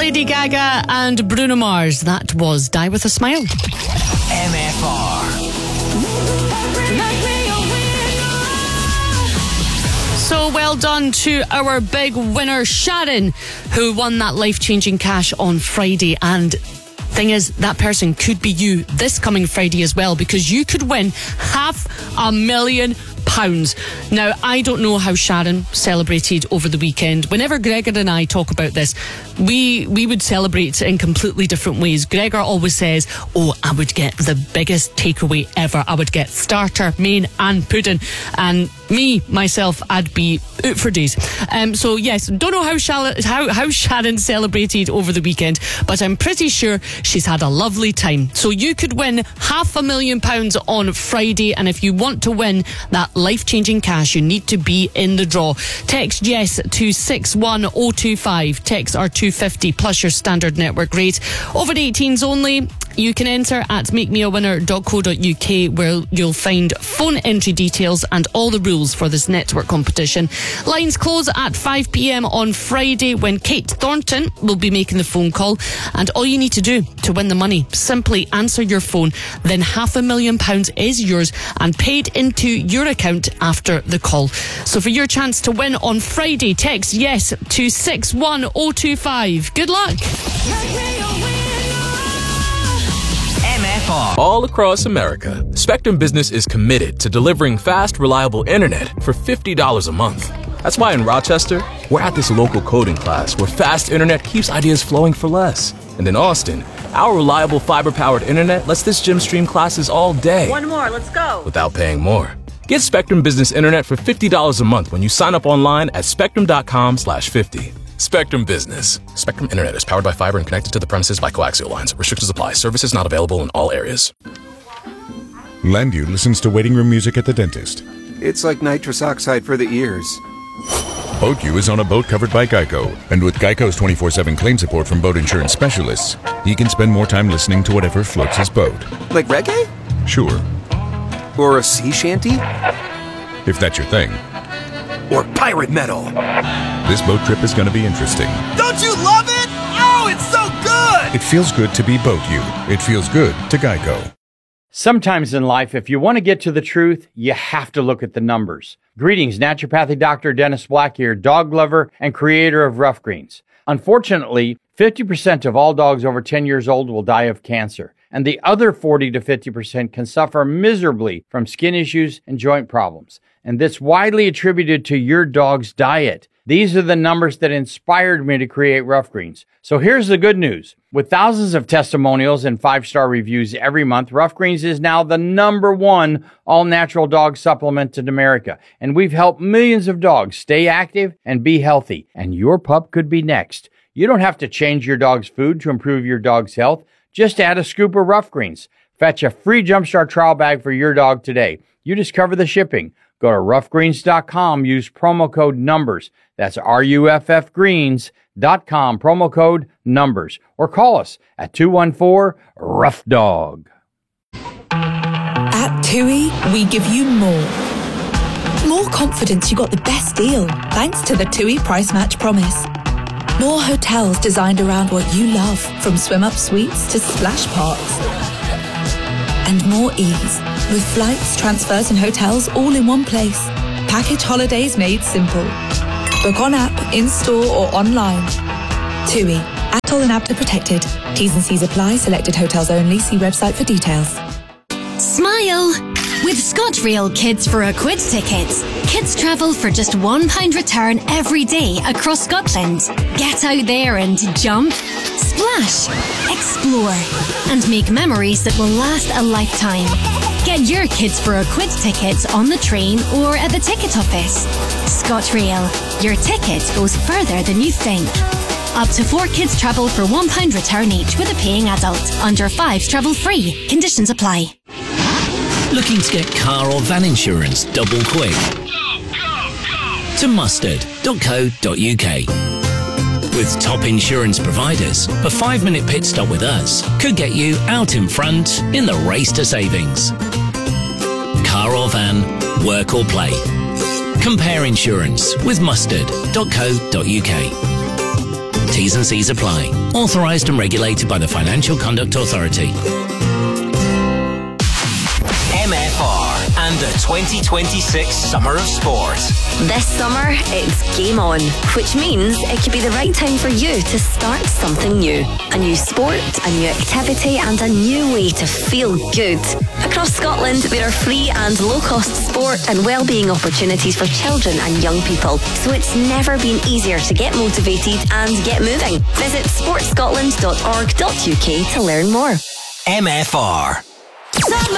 Lady Gaga and Bruno Mars. That was Die With a Smile. MFR. So well done to our big winner, Sharon, who won that life-changing cash on Friday. And thing is, that person could be you this coming Friday as well, because you could win £500,000. Now, I don't know how Sharon celebrated over the weekend. Whenever Gregor and I talk about this, we would celebrate in completely different ways. Gregor always says, oh, I would get the biggest takeaway ever. I would get starter, main and pudding. And myself, I'd be out for days. So yes, don't know how Sharon celebrated over the weekend, but I'm pretty sure she's had a lovely time. So you could win £500,000 on Friday, and if you want to win that life-changing cash, you need to be in the draw. Text yes to 61025. Texts are £2.50 plus your standard network rate. Over 18s only. You can enter at makemeawinner.co.uk, where you'll find phone entry details and all the rules for this network competition. Lines close at 5 p.m. on Friday, when Kate Thornton will be making the phone call. And all you need to do to win the money, simply answer your phone, then £500,000 is yours and paid into your account after the call. So for your chance to win on Friday, text yes to 61025. Good luck. MFR. All across America, Spectrum Business is committed to delivering fast, reliable internet for $50 a month. That's why in Rochester, we're at this local coding class where fast internet keeps ideas flowing for less. And in Austin, our reliable fiber-powered internet lets this gym stream classes all day. One more, let's go. Without paying more. Get Spectrum Business internet for $50 a month when you sign up online at spectrum.com/50. Spectrum Business. Spectrum Internet is powered by fiber and connected to the premises by coaxial lines. Restrictions apply. Services not available in all areas. Landu listens to waiting room music at the dentist. It's like nitrous oxide for the ears. BoatU is on a boat covered by Geico. And with Geico's 24/7 claim support from boat insurance specialists, he can spend more time listening to whatever floats his boat. Like reggae? Sure. Or a sea shanty? If that's your thing. Or pirate metal? This boat trip is going to be interesting. Don't you love it? Oh, it's so good! It feels good to be BoatU. It feels good to Geico. Sometimes in life, if you want to get to the truth, you have to look at the numbers. Greetings, naturopathic Dr. Dennis Black here, dog lover and creator of Rough Greens. Unfortunately, 50% of all dogs over 10 years old will die of cancer, and the other 40 to 50% can suffer miserably from skin issues and joint problems. And that's widely attributed to your dog's diet. These are the numbers that inspired me to create Rough Greens. So here's the good news. With thousands of testimonials and 5-star reviews every month, Rough Greens is now the #1 all-natural dog supplement in America. And we've helped millions of dogs stay active and be healthy. And your pup could be next. You don't have to change your dog's food to improve your dog's health. Just add a scoop of Rough Greens. Fetch a free Jumpstart trial bag for your dog today. You just cover the shipping. Go to roughgreens.com, use promo code NUMBERS. That's RUFFgreens.com, promo code NUMBERS. Or call us at 214-ROUGH-DOG. At TUI, we give you more. More confidence you got the best deal, thanks to the TUI Price Match Promise. More hotels designed around what you love, from swim-up suites to splash parks. And more ease, with flights, transfers and hotels all in one place. Package holidays made simple. Book on app, in-store or online. TUI. Atoll and APTA protected. T's and C's apply. Selected hotels only. See website for details. Smile! With ScotRail Kids for a Quid tickets, kids travel for just £1 return every day across Scotland. Get out there and jump, splash, explore, and make memories that will last a lifetime. Get your Kids for a Quid tickets on the train or at the ticket office. ScotRail. Your ticket goes further than you think. Up to 4 kids travel for £1 return each with a paying adult. Under 5s travel free. Conditions apply. Looking to get car or van insurance double quick? To mustard.co.uk. With top insurance providers, a 5-minute pit stop with us could get you out in front in the race to savings. Car or van, work or play. Compare insurance with mustard.co.uk. T's and C's apply. Authorised and regulated by the Financial Conduct Authority. MFR and the 2026 Summer of Sport. This summer, it's game on, which means it could be the right time for you to start something new. A new sport, a new activity, and a new way to feel good. Across Scotland, there are free and low-cost sport and wellbeing opportunities for children and young people. So it's never been easier to get motivated and get moving. Visit sportscotland.org.uk to learn more. MFR. Summer